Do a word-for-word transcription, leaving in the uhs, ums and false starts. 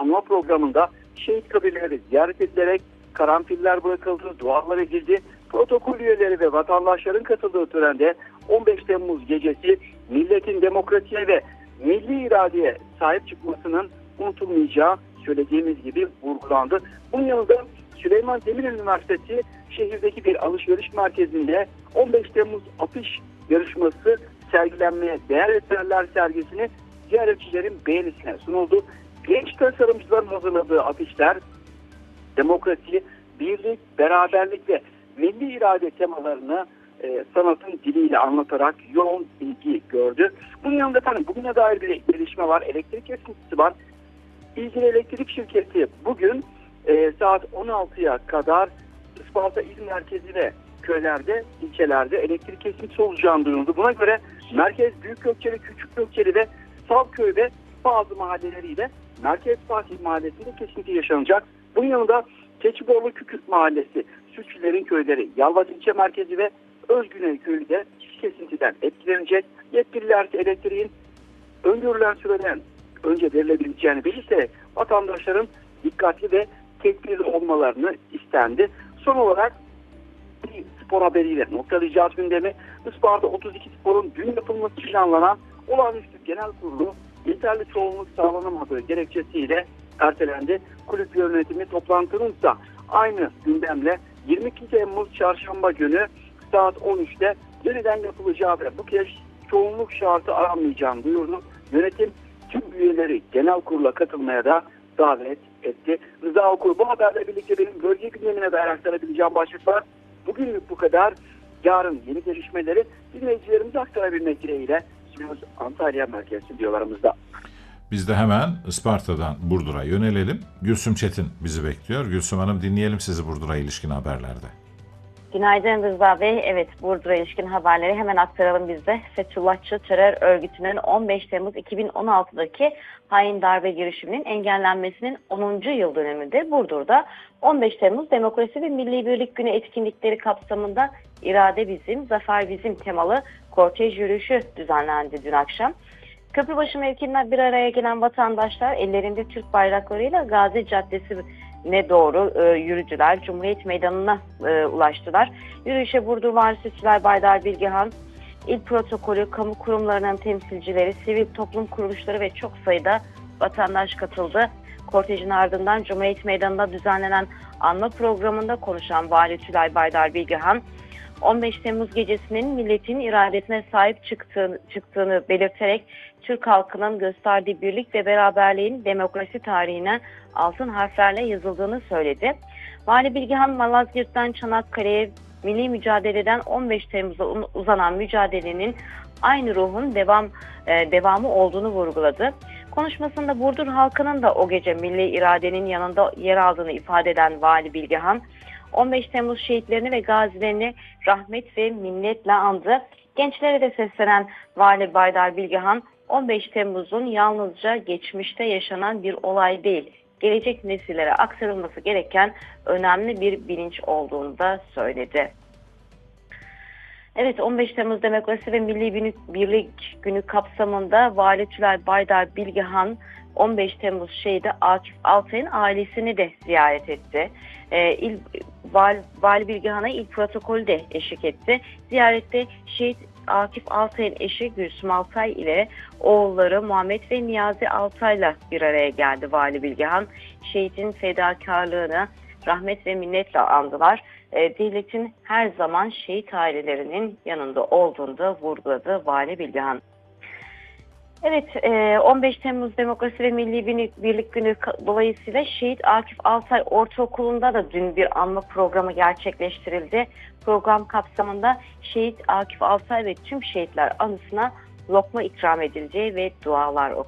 anma programında şehit kabirleri ziyaret edilerek karanfiller bırakıldı, dualar edildi. Protokol üyeleri ve vatandaşların katıldığı törende on beş Temmuz gecesi milletin demokrasiye ve milli iradeye sahip çıkmasının unutulmayacağı söylediğimiz gibi vurgulandı. Bunun yanında Süleyman Demirel Üniversitesi şehirdeki bir alışveriş merkezinde on beş Temmuz afiş yarışması sergilenmeye değer eserler sergisini ziyaretçilerin beğenisine sunuldu. Genç tasarımcıların hazırladığı afişler demokrasi, birlik, beraberlik ve milli irade temalarını e, sanatın diliyle anlatarak yoğun ilgi gördü. Bunun yanında efendim bugüne dair bir gelişme var. Elektrik kesintisi var. İlgili elektrik şirketi bugün e, saat on altıya kadar Isparta il merkezi ve köylerde, ilçelerde elektrik kesintisi olacağını duyuruldu. Buna göre merkez Büyük Gökçeli, Küçük Gökçeli ve Savköy ve bazı mahalleleriyle Merkez Fatih Mahallesi'nde kesinti yaşanacak. Bunun yanında Keçiborlu Kükürt Mahallesi, Sütçülerin köyleri, Yalvaç ilçe merkezi ve Özgüney köyü de kesintiden etkilenecek. Yetkililer elektriğin öngörülen süreden önce verilebileceğini belirterek vatandaşların dikkatli ve tedbirli olmalarını istendi. Son olarak bir spor haberiyle noktalayacağız gündemi. Isparta otuz iki Spor'un dün yapılması planlanan olağanüstü genel kurulu yeterli çoğunluk sağlanamadığı gerekçesiyle ertelendi. Kulüp yönetimi toplantının ise aynı gündemle yirmi iki Temmuz Çarşamba günü saat on üçte yeniden yapılacağı ve bu kez çoğunluk şartı aranmayacağını duyurdu. Yönetim tüm üyeleri genel kurula katılmaya da davet etti. Rıza Okur, bu haberle birlikte benim bölge gündemine dair aktarabileceğim başlıklar bugünlük bu kadar. Yarın yeni gelişmeleri dinleyicilerimize aktarabilmek dileğiyle sunuyoruz Antalya Merkez Stüdyolarımızda. Biz de hemen Isparta'dan Burdur'a yönelelim. Gülsüm Çetin bizi bekliyor. Gülsüm Hanım, dinleyelim sizi Burdur'a ilişkin haberlerde. Günaydın Rıza Bey. Evet, Burdur'a ilişkin haberleri hemen aktaralım biz de. Fethullahçı terör örgütünün on beş Temmuz iki bin on altıdaki hain darbe girişiminin engellenmesinin onuncu yıl dönümünde Burdur'da on beş Temmuz Demokrasi ve Milli Birlik Günü etkinlikleri kapsamında İrade Bizim, Zafer Bizim temalı kortej yürüyüşü düzenlendi dün akşam. Köprübaşı mevkiinden bir araya gelen vatandaşlar ellerinde Türk bayraklarıyla Gazi Caddesi'ne doğru e, yürüdüler. Cumhuriyet Meydanı'na e, ulaştılar. Yürüyüşe Burdur Valisi Tülay Baydar Bilgehan, İl Protokolü, kamu kurumlarının temsilcileri, sivil toplum kuruluşları ve çok sayıda vatandaş katıldı. Kortejin ardından Cumhuriyet Meydanı'nda düzenlenen anma programında konuşan Vali Tülay Baydar Bilgehan, on beş Temmuz gecesinin milletin iradesine sahip çıktığını, çıktığını belirterek Türk halkının gösterdiği birlik ve beraberliğin demokrasi tarihine altın harflerle yazıldığını söyledi. Vali Bilgehan, Malazgirt'ten Çanakkale'ye milli mücadeleden on beş Temmuz'a uzanan mücadelenin aynı ruhun devam e, devamı olduğunu vurguladı. Konuşmasında Burdur halkının da o gece milli iradenin yanında yer aldığını ifade eden Vali Bilgehan, on beş Temmuz şehitlerini ve gazilerini rahmet ve minnetle andı. Gençlere de seslenen Vali Baydar Bilgehan, on beş Temmuz'un yalnızca geçmişte yaşanan bir olay değil, gelecek nesillere aktarılması gereken önemli bir bilinç olduğunu da söyledi. Evet, on beş Temmuz Demokrasi ve Milli Birlik Günü kapsamında Vali Tülay Baydar Bilgehan, on beş Temmuz şehidi Akif Altay'ın ailesini de ziyaret etti. Ee, il, Val, Vali Bilgehan'a il protokolü de eşlik etti. Ziyarette şehit Akif Altay'ın eşi Gülsüm Altay ile oğulları Muhammed ve Niyazi Altay'la bir araya geldi Vali Bilgehan. Şehidin fedakarlığını rahmet ve minnetle andılar. E, devletin her zaman şehit ailelerinin yanında olduğunu da vurguladı Vali Bilgehan. Evet, on beş Temmuz Demokrasi ve Milli Birlik Günü dolayısıyla Şehit Akif Altay Ortaokulu'nda da dün bir anma programı gerçekleştirildi. Program kapsamında Şehit Akif Altay ve tüm şehitler anısına lokma ikram edileceği ve dualar okunacak.